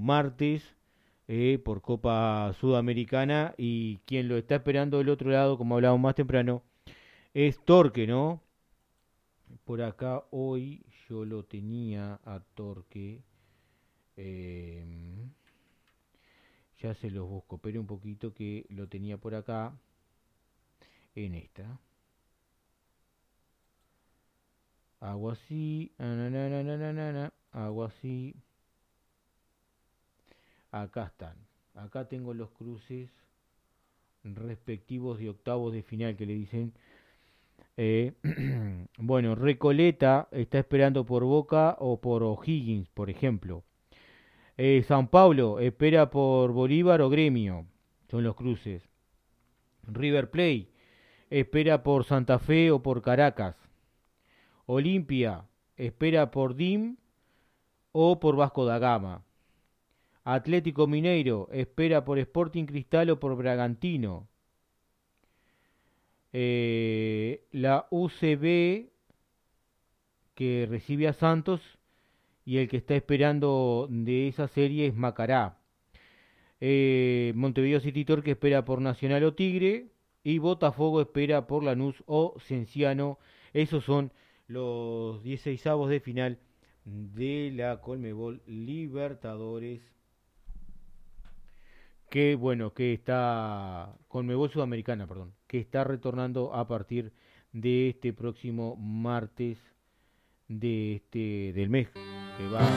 martes por Copa Sudamericana y quien lo está esperando del otro lado, como hablábamos más temprano, es Torque, ¿no? Por acá hoy yo lo tenía a Torque, eh, ya se los busco, pero un poquito que lo tenía por acá en esta. Hago así, hago así. Acá están. Acá tengo los cruces respectivos de octavos de final que le dicen. Eh, bueno, Recoleta está esperando por Boca o por O'Higgins, por ejemplo. San Pablo espera por Bolívar o Gremio. Son los cruces. River Plate espera por Santa Fe o por Caracas. Olimpia espera por DIM o por Vasco da Gama. Atlético Mineiro espera por Sporting Cristal o por Bragantino. La UCB que recibe a Santos y el que está esperando de esa serie es Macará. Montevideo City Torque espera por Nacional o Tigre y Botafogo espera por Lanús o Cienciano. Esos son los 16avos de final de la Conmebol Libertadores que bueno, que está Conmebol Sudamericana, perdón, que está retornando a partir de este próximo martes del mes que va